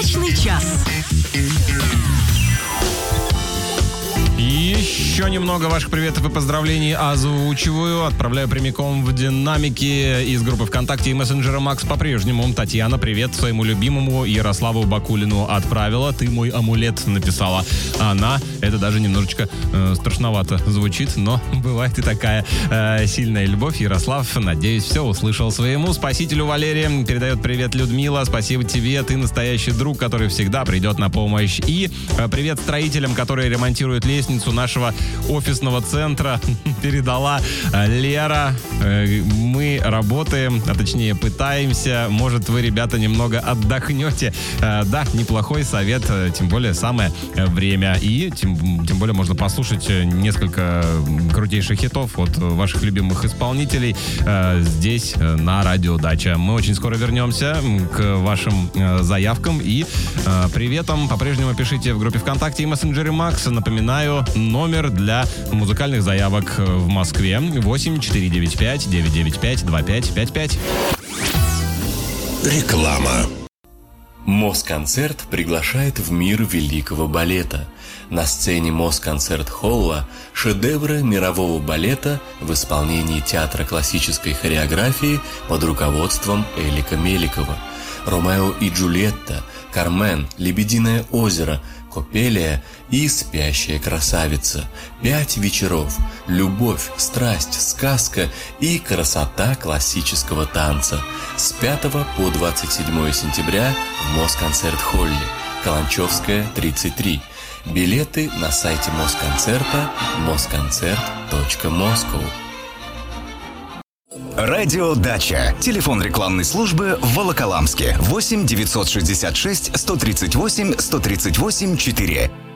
Дачный час. Еще немного ваших приветов и поздравлений озвучиваю. Отправляю прямиком в динамики из группы ВКонтакте и мессенджера Макс по-прежнему. Татьяна, привет своему любимому Ярославу Бакулину отправила. Ты мой амулет, написала она. Это даже немножечко страшновато звучит, но бывает и такая сильная любовь. Ярослав, надеюсь, все услышал. Своему спасителю Валерия передает привет Людмила. Спасибо тебе, ты настоящий друг, который всегда придет на помощь. И привет строителям, которые ремонтируют лестницу нашего офисного центра, передала Лера. Мы работаем, а точнее пытаемся. Может, вы, ребята, немного отдохнете. Да, неплохой совет, тем более самое время. И тем более можно послушать несколько крутейших хитов от ваших любимых исполнителей здесь, на Радио Дача. Мы очень скоро вернемся к вашим заявкам и приветам. По-прежнему пишите в группе ВКонтакте и мессенджере Макс. Напоминаю, номер для музыкальных заявок в Москве 8-495-995-2555. Реклама. Москонцерт приглашает в мир великого балета. На сцене Москонцерт-холла шедевры мирового балета в исполнении театра классической хореографии под руководством Элика Меликова. «Ромео и Джульетта», «Кармен», «Лебединое озеро», «Копелия» и «Спящая красавица». 5 вечеров. Любовь, страсть, сказка и красота классического танца. С 5 по 27 сентября в Москонцерт-холле. Каланчевская, 33. Билеты на сайте Москонцерта moskoncert.moscow. Радио Дача. Телефон рекламной службы в Волоколамске. 8 966 138 138 4.